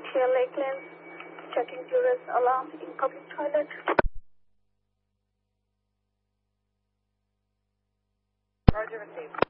Share Lakelands, checking tourist alarm in public toilet. Roger, received.